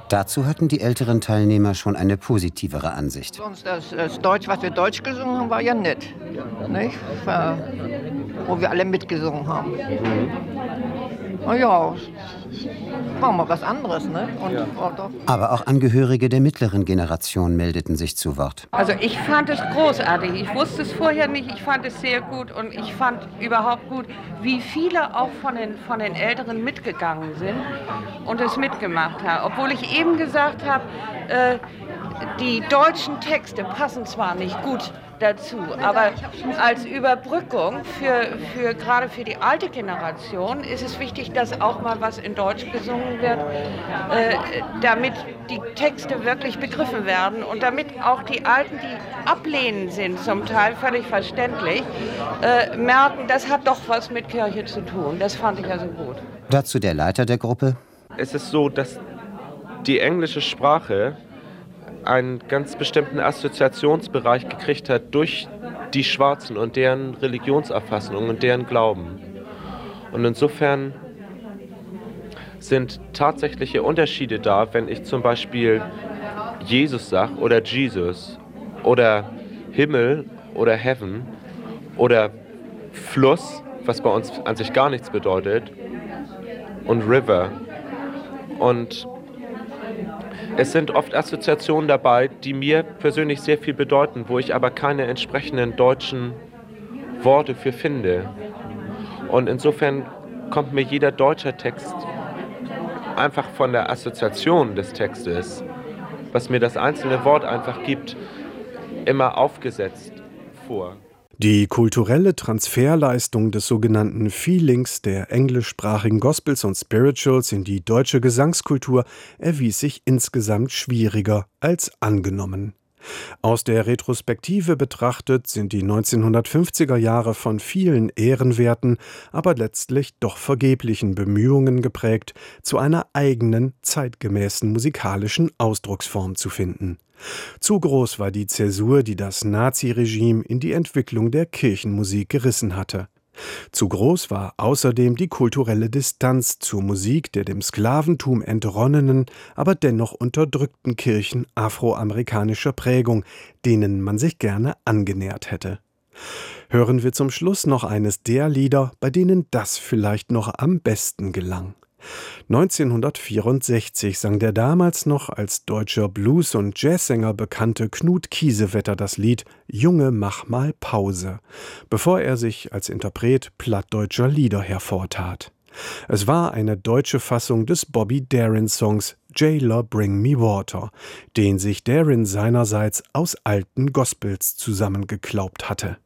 Dazu hatten die älteren Teilnehmer schon eine positivere Ansicht. Sonst das Deutsch, was wir Deutsch gesungen haben, war ja nett. Nicht? Wo wir alle mitgesungen haben. Na ja, war mal was anderes, ne? Aber auch Angehörige der mittleren Generation meldeten sich zu Wort. Also ich fand es großartig. Ich wusste es vorher nicht. Ich fand es sehr gut und ich fand überhaupt gut, wie viele auch von den Älteren mitgegangen sind und es mitgemacht haben. Obwohl ich eben gesagt habe, die deutschen Texte passen zwar nicht gut dazu, aber als Überbrückung gerade für die alte Generation ist es wichtig, dass auch mal was in Deutsch gesungen wird, damit die Texte wirklich begriffen werden und damit auch die Alten, die ablehnend sind, zum Teil völlig verständlich, merken, das hat doch was mit Kirche zu tun. Das fand ich also gut. Dazu der Leiter der Gruppe. Es ist so, dass die englische Sprache einen ganz bestimmten Assoziationsbereich gekriegt hat durch die Schwarzen und deren Religionserfassung und deren Glauben. Und insofern sind tatsächliche Unterschiede da, wenn ich zum Beispiel Jesus sage oder Jesus oder Himmel oder Heaven oder Fluss, was bei uns an sich gar nichts bedeutet, und River. Und es sind oft Assoziationen dabei, die mir persönlich sehr viel bedeuten, wo ich aber keine entsprechenden deutschen Worte für finde. Und insofern kommt mir jeder deutsche Text einfach von der Assoziation des Textes, was mir das einzelne Wort einfach gibt, immer aufgesetzt vor. Die kulturelle Transferleistung des sogenannten Feelings der englischsprachigen Gospels und Spirituals in die deutsche Gesangskultur erwies sich insgesamt schwieriger als angenommen. Aus der Retrospektive betrachtet sind die 1950er Jahre von vielen ehrenwerten, aber letztlich doch vergeblichen Bemühungen geprägt, zu einer eigenen, zeitgemäßen musikalischen Ausdrucksform zu finden. Zu groß war die Zäsur, die das Naziregime in die Entwicklung der Kirchenmusik gerissen hatte. Zu groß war außerdem die kulturelle Distanz zur Musik der dem Sklaventum entronnenen, aber dennoch unterdrückten Kirchen afroamerikanischer Prägung, denen man sich gerne angenähert hätte. Hören wir zum Schluss noch eines der Lieder, bei denen das vielleicht noch am besten gelang. 1964 sang der damals noch als deutscher Blues- und Jazzsänger bekannte Knut Kiesewetter das Lied »Junge, mach mal Pause«, bevor er sich als Interpret plattdeutscher Lieder hervortat. Es war eine deutsche Fassung des Bobby Darin-Songs »Jailer, Bring Me Water«, den sich Darin seinerseits aus alten Gospels zusammengeklaubt hatte.